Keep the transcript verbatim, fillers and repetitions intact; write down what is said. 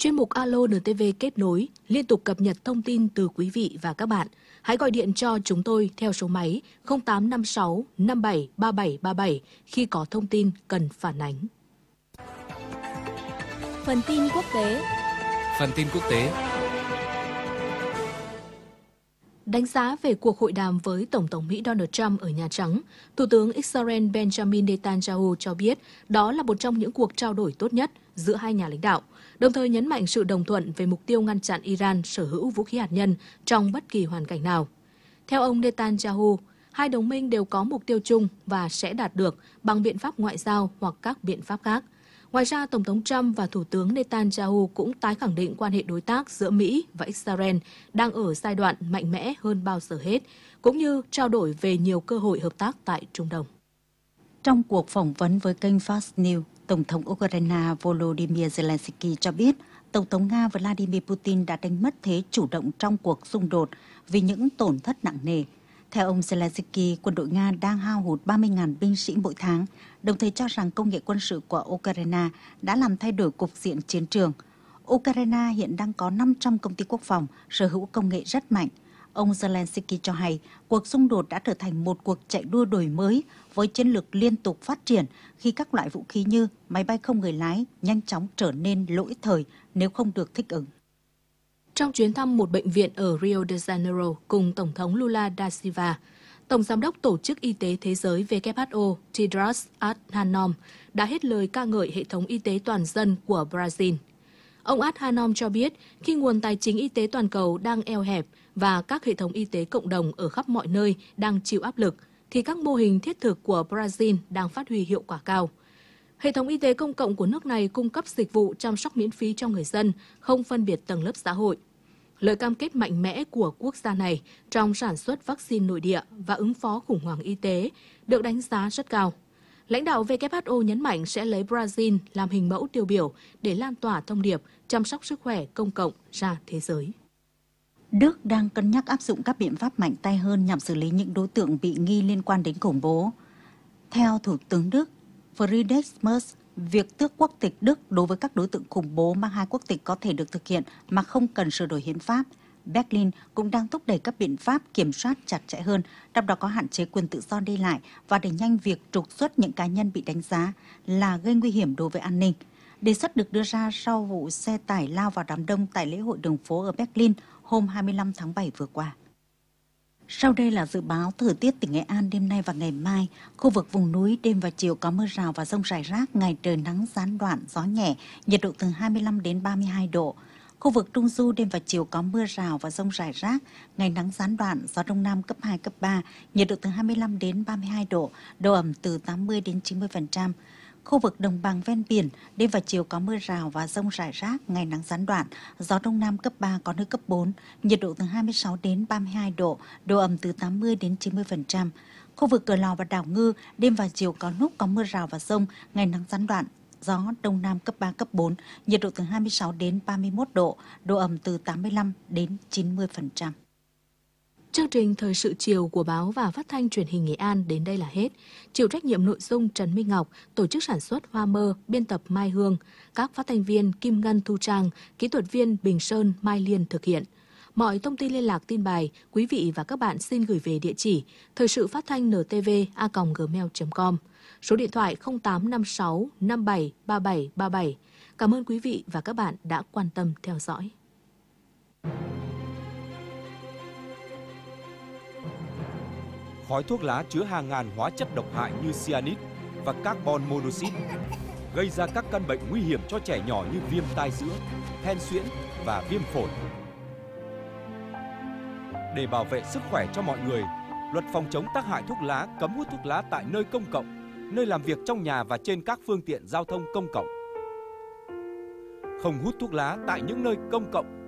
Chuyên mục Alo en tê vê kết nối liên tục cập nhật thông tin từ quý vị và các bạn. Hãy gọi điện cho chúng tôi theo số máy không tám năm sáu năm bảy ba bảy ba bảy khi có thông tin cần phản ánh. Phần tin quốc tế. Phần tin quốc tế. Đánh giá về cuộc hội đàm với Tổng thống Mỹ Donald Trump ở Nhà Trắng, Thủ tướng Israel Benjamin Netanyahu cho biết đó là một trong những cuộc trao đổi tốt nhất giữa hai nhà lãnh đạo, đồng thời nhấn mạnh sự đồng thuận về mục tiêu ngăn chặn Iran sở hữu vũ khí hạt nhân trong bất kỳ hoàn cảnh nào. Theo ông Netanyahu, hai đồng minh đều có mục tiêu chung và sẽ đạt được bằng biện pháp ngoại giao hoặc các biện pháp khác. Ngoài ra, Tổng thống Trump và Thủ tướng Netanyahu cũng tái khẳng định quan hệ đối tác giữa Mỹ và Israel đang ở giai đoạn mạnh mẽ hơn bao giờ hết, cũng như trao đổi về nhiều cơ hội hợp tác tại Trung Đông. Trong cuộc phỏng vấn với kênh Fox News, Tổng thống Ukraine Volodymyr Zelensky cho biết Tổng thống Nga Vladimir Putin đã đánh mất thế chủ động trong cuộc xung đột vì những tổn thất nặng nề. Theo ông Zelensky, quân đội Nga đang hao hụt ba mươi nghìn binh sĩ mỗi tháng, đồng thời cho rằng công nghệ quân sự của Ukraine đã làm thay đổi cục diện chiến trường. Ukraine hiện đang có năm trăm công ty quốc phòng sở hữu công nghệ rất mạnh. Ông Zelensky cho hay cuộc xung đột đã trở thành một cuộc chạy đua đổi mới với chiến lược liên tục phát triển khi các loại vũ khí như máy bay không người lái nhanh chóng trở nên lỗi thời nếu không được thích ứng. Trong chuyến thăm một bệnh viện ở Rio de Janeiro cùng Tổng thống Lula da Silva, Tổng Giám đốc Tổ chức Y tế Thế giới W H O Tedros Adhanom đã hết lời ca ngợi hệ thống y tế toàn dân của Brazil. Ông Adhanom cho biết khi nguồn tài chính y tế toàn cầu đang eo hẹp và các hệ thống y tế cộng đồng ở khắp mọi nơi đang chịu áp lực, thì các mô hình thiết thực của Brazil đang phát huy hiệu quả cao. Hệ thống y tế công cộng của nước này cung cấp dịch vụ chăm sóc miễn phí cho người dân, không phân biệt tầng lớp xã hội. Lời cam kết mạnh mẽ của quốc gia này trong sản xuất vaccine nội địa và ứng phó khủng hoảng y tế được đánh giá rất cao. Lãnh đạo W H O nhấn mạnh sẽ lấy Brazil làm hình mẫu tiêu biểu để lan tỏa thông điệp chăm sóc sức khỏe công cộng ra thế giới. Đức đang cân nhắc áp dụng các biện pháp mạnh tay hơn nhằm xử lý những đối tượng bị nghi liên quan đến khủng bố. Theo Thủ tướng Đức Friedrich Merz, việc tước quốc tịch Đức đối với các đối tượng khủng bố mang hai quốc tịch có thể được thực hiện mà không cần sửa đổi hiến pháp. Berlin cũng đang thúc đẩy các biện pháp kiểm soát chặt chẽ hơn, trong đó có hạn chế quyền tự do đi lại và đẩy nhanh việc trục xuất những cá nhân bị đánh giá là gây nguy hiểm đối với an ninh. Đề xuất được đưa ra sau vụ xe tải lao vào đám đông tại lễ hội đường phố ở Berlin hôm hai mươi lăm tháng bảy vừa qua. Sau đây là dự báo thời tiết tỉnh Nghệ An đêm nay và ngày mai. Khu vực vùng núi đêm và chiều có mưa rào và dông rải rác, ngày trời nắng gián đoạn, gió nhẹ, nhiệt độ từ hai mươi lăm đến ba mươi hai độ. Khu vực Trung Du đêm và chiều có mưa rào và dông rải rác, ngày nắng gián đoạn, gió đông nam cấp hai, cấp ba, nhiệt độ từ hai mươi lăm đến ba mươi hai độ, độ ẩm từ tám mươi đến chín mươi phần trăm. Khu vực đồng bằng ven biển, đêm và chiều có mưa rào và dông rải rác, ngày nắng gián đoạn, gió đông nam cấp ba, có nơi cấp bốn, nhiệt độ từ hai mươi sáu đến ba mươi hai độ, độ ẩm từ tám mươi đến chín mươi phần trăm. Khu vực Cửa Lò và đảo Ngư, đêm và chiều có lúc có mưa rào và dông, ngày nắng gián đoạn, gió đông nam cấp ba, cấp bốn, nhiệt độ từ hai mươi sáu đến ba mươi mốt độ, độ ẩm từ tám mươi lăm đến chín mươi phần trăm. Chương trình Thời sự chiều của báo và phát thanh truyền hình Nghệ An đến đây là hết. Chịu trách nhiệm nội dung Trần Minh Ngọc, tổ chức sản xuất Hoa Mơ, biên tập Mai Hương, các phát thanh viên Kim Ngân, Thu Trang, kỹ thuật viên Bình Sơn, Mai Liên thực hiện. Mọi thông tin liên lạc tin bài, quý vị và các bạn xin gửi về địa chỉ thời sự phát thanh en tê vê a còng gmail chấm com, số điện thoại không tám năm sáu năm bảy ba bảy ba bảy. Cảm ơn quý vị và các bạn đã quan tâm theo dõi. Khói thuốc lá chứa hàng ngàn hóa chất độc hại như cyanide và carbon monoxide, gây ra các căn bệnh nguy hiểm cho trẻ nhỏ như viêm tai giữa, hen suyễn và viêm phổi. Để bảo vệ sức khỏe cho mọi người, Luật phòng chống tác hại thuốc lá cấm hút thuốc lá tại nơi công cộng, nơi làm việc trong nhà và trên các phương tiện giao thông công cộng. Không hút thuốc lá tại những nơi công cộng